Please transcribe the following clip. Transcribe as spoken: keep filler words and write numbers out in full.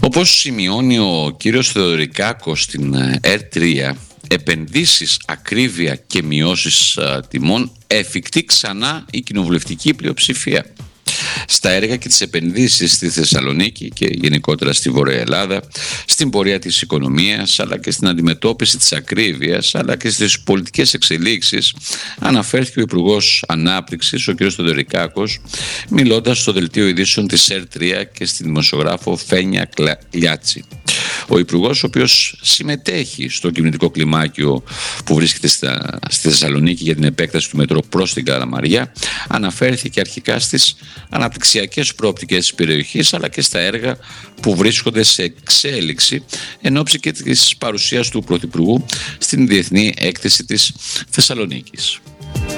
Όπως σημειώνει ο κύριος Θεοδωρικάκος στην Ερ τρία, επενδύσεις, ακρίβεια και μειώσεις α, τιμών, εφικτή ξανά η κοινοβουλευτική πλειοψηφία. Στα έργα και τις επενδύσεις στη Θεσσαλονίκη και γενικότερα στη Βόρεια Ελλάδα, στην πορεία της οικονομίας, αλλά και στην αντιμετώπιση της ακρίβειας, αλλά και στις πολιτικές εξελίξεις, αναφέρθηκε ο Υπουργός Ανάπτυξης, ο κ. Θεοδωρικάκος, μιλώντας στο δελτίο ειδήσεων της Ερ τρία και στη δημοσιογράφο Φένια Κλιάτση. Ο Υπουργός, ο οποίος συμμετέχει στο κινητικό κλιμάκιο που βρίσκεται στα, στη Θεσσαλονίκη για την επέκταση του μετρό προς την Καλαμαριά, αναφέρθηκε αρχικά στις αναπτυξιακές προοπτικές της περιοχής, αλλά και στα έργα που βρίσκονται σε εξέλιξη εν ώψη και της παρουσίας του Πρωθυπουργού στην Διεθνή Έκθεση της Θεσσαλονίκης.